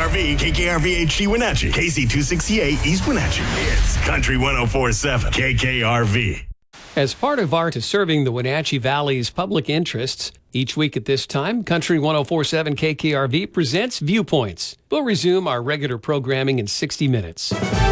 KKRV, KKRV HD Wenatchee, KC268 East Wenatchee. It's Country 104.7, KKRV. As part of our to serving the Wenatchee Valley's public interests, each week at this time, Country 104.7 KKRV presents Viewpoints. We'll resume our regular programming in 60 minutes.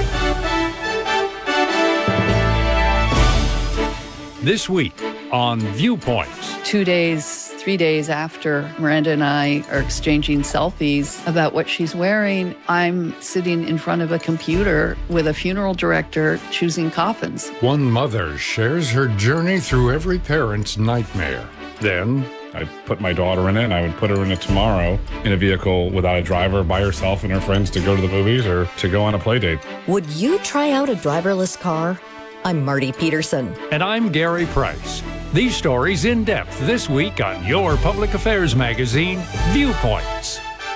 This week on Viewpoints. 2 days, 3 days after Miranda and I are exchanging selfies about what she's wearing, I'm sitting in front of a computer with a funeral director choosing coffins. One mother shares her journey through every parent's nightmare. Then, I'd put my daughter in it, and I would put her in it tomorrow in a vehicle without a driver, by herself and her friends to go to the movies or to go on a play date. Would you try out a driverless car? I'm Marty Peterson. And I'm Gary Price. These stories in depth this week on your public affairs magazine, Viewpoints.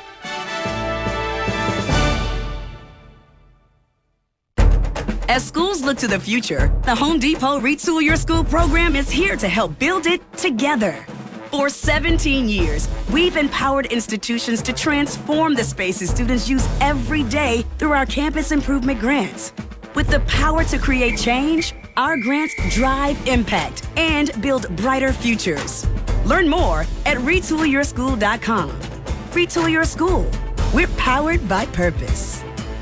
As schools look to the future, the Home Depot Retool Your School program is here to help build it together. For 17 years, we've empowered institutions to transform the spaces students use every day through our campus improvement grants. With the power to create change, our grants drive impact and build brighter futures. Learn more at retoolyourschool.com. Retool Your School. We're powered by purpose.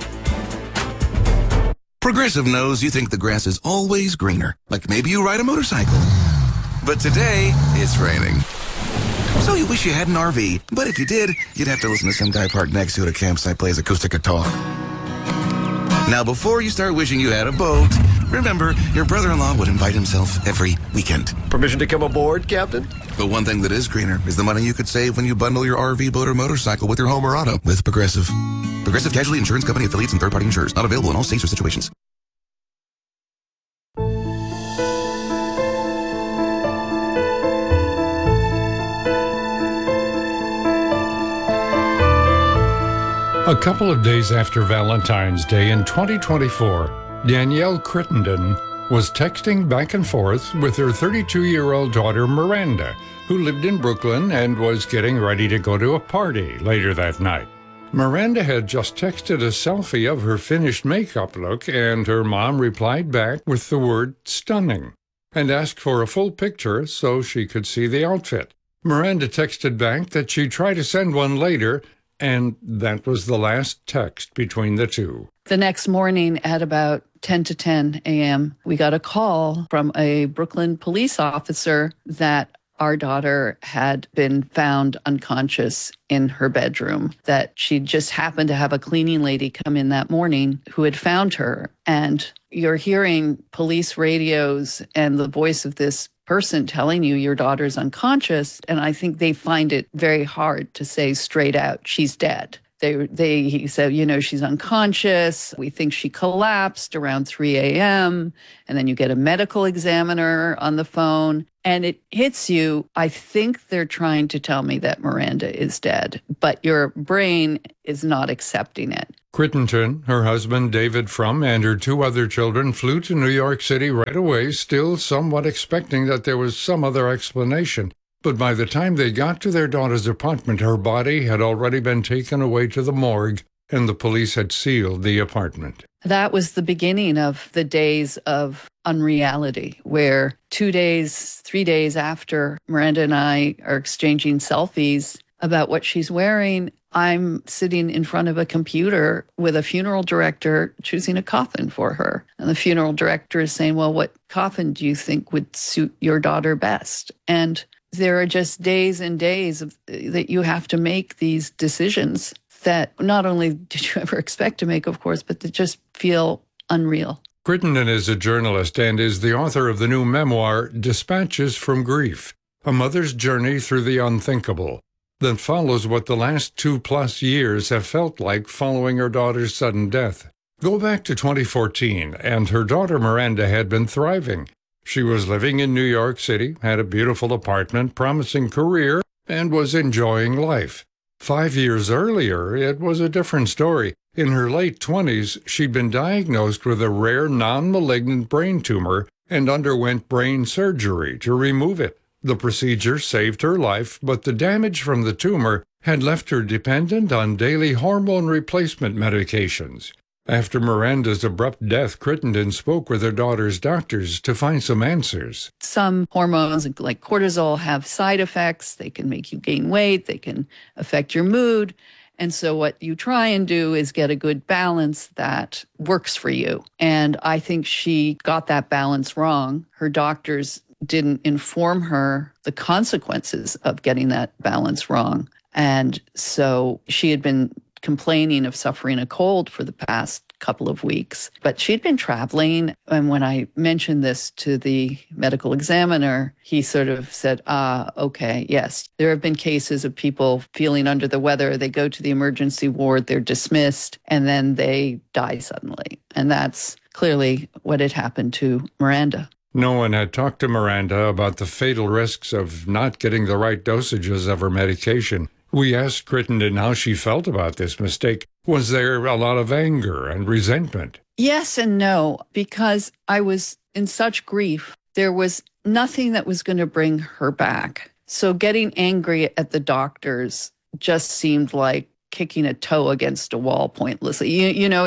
Progressive knows you think the grass is always greener, like maybe you ride a motorcycle. But today, it's raining. So you wish you had an RV, but if you did, you'd have to listen to some guy parked next to it at a campsite plays acoustic guitar. Now, before you start wishing you had a boat, remember, your brother-in-law would invite himself every weekend. Permission to come aboard, Captain? But one thing that is greener is the money you could save when you bundle your RV, boat, or motorcycle with your home or auto with Progressive. Progressive Casualty Insurance Company affiliates and third-party insurers. Not available in all states or situations. A couple of days after Valentine's Day in 2024, Danielle Crittenden was texting back and forth with her 32-year-old daughter Miranda, who lived in Brooklyn and was getting ready to go to a party later that night. Miranda had just texted a selfie of her finished makeup look, and her mom replied back with the word stunning and asked for a full picture so she could see the outfit. Miranda texted back that she'd try to send one later, and that was the last text between the two. The next morning at about 10 to 10 a.m., we got a call from a Brooklyn police officer that our daughter had been found unconscious in her bedroom, that she just happened to have a cleaning lady come in that morning who had found her. And you're hearing police radios and the voice of this person telling you your daughter's unconscious, and I think they find it very hard to say straight out, she's dead. He said, she's unconscious. We think she collapsed around 3 a.m. And then you get a medical examiner on the phone and it hits you. I think they're trying to tell me that Miranda is dead, but your brain is not accepting it. Crittenden, her husband David Frum, and her two other children flew to New York City right away, still somewhat expecting that there was some other explanation. But by the time they got to their daughter's apartment, her body had already been taken away to the morgue, and the police had sealed the apartment. That was the beginning of the days of unreality, where 2 days, 3 days after Miranda and I are exchanging selfies about what she's wearing, I'm sitting in front of a computer with a funeral director choosing a coffin for her. And the funeral director is saying, well, what coffin do you think would suit your daughter best? And there are just days and days that you have to make these decisions that not only did you ever expect to make, of course, but that just feel unreal. Crittenden is a journalist and is the author of the new memoir, Dispatches from Grief, a mother's journey through the unthinkable, that follows what the last 2+ years have felt like following her daughter's sudden death. Go back to 2014, and her daughter Miranda had been thriving. She was living in New York City, had a beautiful apartment, promising career, and was enjoying life. 5 years earlier, it was a different story. In her late 20s, she'd been diagnosed with a rare non-malignant brain tumor and underwent brain surgery to remove it. The procedure saved her life, but the damage from the tumor had left her dependent on daily hormone replacement medications. After Miranda's abrupt death, Crittenden spoke with her daughter's doctors to find some answers. Some hormones, like cortisol, have side effects. They can make you gain weight. They can affect your mood. And so what you try and do is get a good balance that works for you. And I think she got that balance wrong. Her doctors didn't inform her the consequences of getting that balance wrong. And so she had been complaining of suffering a cold for the past couple of weeks, but she'd been traveling. And when I mentioned this to the medical examiner, he sort of said, okay, yes, there have been cases of people feeling under the weather. They go to the emergency ward, they're dismissed, and then they die suddenly. And that's clearly what had happened to Miranda. No one had talked to Miranda about the fatal risks of not getting the right dosages of her medication. We asked Crittenden how she felt about this mistake. Was there a lot of anger and resentment? Yes and no, because I was in such grief. There was nothing that was going to bring her back. So getting angry at the doctors just seemed like kicking a toe against a wall pointlessly.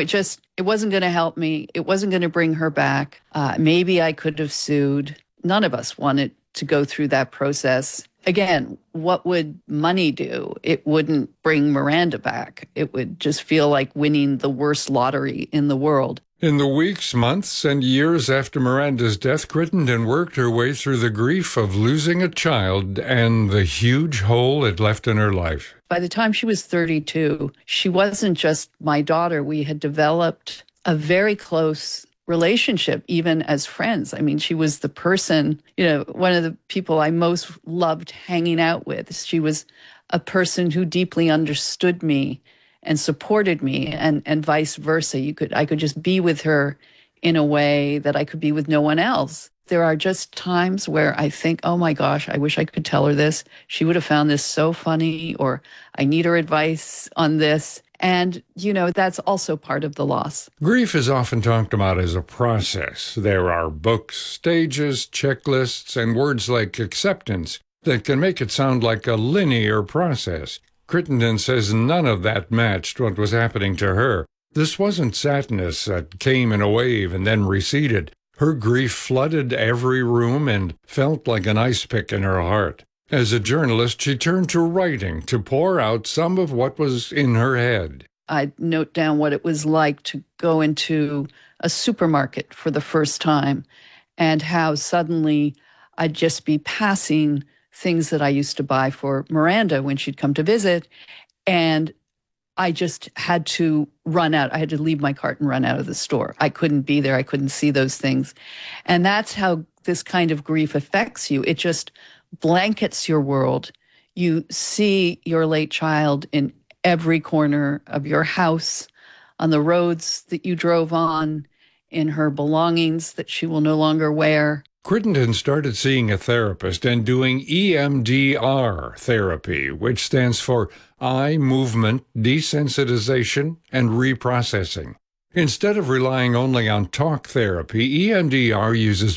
It wasn't going to help me. It wasn't going to bring her back. Maybe I could have sued. None of us wanted to go through that process. Again, what would money do? It wouldn't bring Miranda back. It would just feel like winning the worst lottery in the world. In the weeks, months, and years after Miranda's death, Crittenden worked her way through the grief of losing a child and the huge hole it left in her life. By the time she was 32, she wasn't just my daughter. We had developed a very close relationship, even as friends. I mean, she was the person, one of the people I most loved hanging out with. She was a person who deeply understood me and supported me, and vice versa. I could just be with her in a way that I could be with no one else. There are just times where I think, oh my gosh, I wish I could tell her this. She would have found this so funny, or I need her advice on this. And, that's also part of the loss. Grief is often talked about as a process. There are books, stages, checklists, and words like acceptance that can make it sound like a linear process. Crittenden says none of that matched what was happening to her. This wasn't sadness that came in a wave and then receded. Her grief flooded every room and felt like an ice pick in her heart. As a journalist, she turned to writing to pour out some of what was in her head. I'd note down what it was like to go into a supermarket for the first time, and how suddenly I'd just be passing things that I used to buy for Miranda when she'd come to visit, and I just had to run out. I had to leave my cart and run out of the store. I couldn't be there. I couldn't see those things. And that's how this kind of grief affects you. It just blankets your world. You see your late child in every corner of your house, on the roads that you drove on, in her belongings that she will no longer wear. Crittenden started seeing a therapist and doing EMDR therapy, which stands for Eye Movement Desensitization and Reprocessing. Instead of relying only on talk therapy, EMDR uses